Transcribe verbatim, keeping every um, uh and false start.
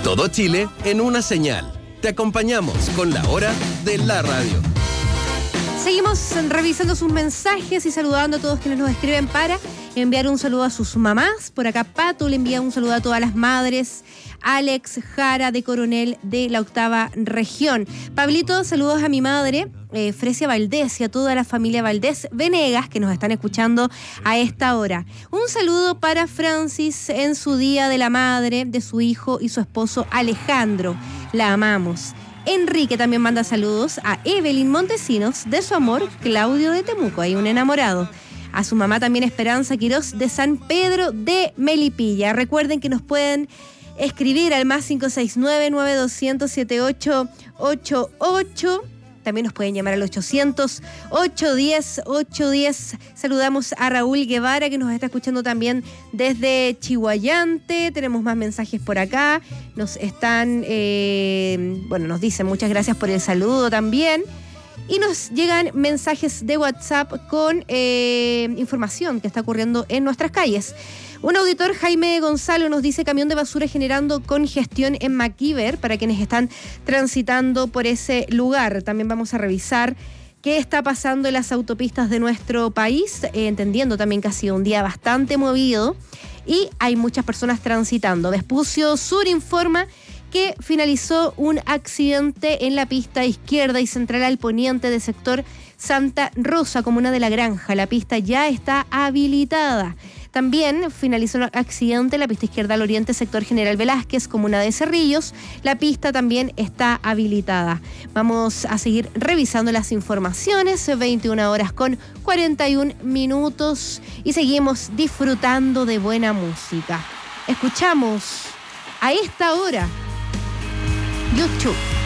Todo Chile en una señal. Te acompañamos con la hora de la radio. Seguimos revisando sus mensajes y saludando a todos quienes nos escriben para enviar un saludo a sus mamás. Por acá Pato le envía un saludo a todas las madres. Alex Jara de Coronel de la octava región. Pablito, saludos a mi madre, eh, Fresia Valdés, y a toda la familia Valdés Venegas que nos están escuchando a esta hora. Un saludo para Francis en su Día de la Madre, de su hijo y su esposo Alejandro. La amamos. Enrique también manda saludos a Evelyn Montesinos de su amor Claudio de Temuco, hay un enamorado. A su mamá también Esperanza Quirós de San Pedro de Melipilla. Recuerden que nos pueden escribir al más cinco seis nueve, nueve dos cero cero, siete ocho ocho ocho. También nos pueden llamar al ochocientos, ochocientos diez, ochocientos diez. Saludamos a Raúl Guevara, que nos está escuchando también desde Chihuayante. Tenemos más mensajes por acá. Nos están, eh, bueno, nos dicen muchas gracias por el saludo también. Y nos llegan mensajes de WhatsApp con eh, información que está ocurriendo en nuestras calles. Un auditor, Jaime Gonzalo, nos dice camión de basura generando congestión en MacIver para quienes están transitando por ese lugar. También vamos a revisar qué está pasando en las autopistas de nuestro país, eh, entendiendo también que ha sido un día bastante movido y hay muchas personas transitando. Vespucio Sur informa que finalizó un accidente en la pista izquierda y central al poniente del sector Santa Rosa, comuna de La Granja. La pista ya está habilitada. También finalizó un accidente en la pista izquierda al oriente, sector General Velázquez, comuna de Cerrillos. La pista también está habilitada. Vamos a seguir revisando las informaciones, veintiuna horas con cuarenta y un minutos, y seguimos disfrutando de buena música. Escuchamos a esta hora YouTube.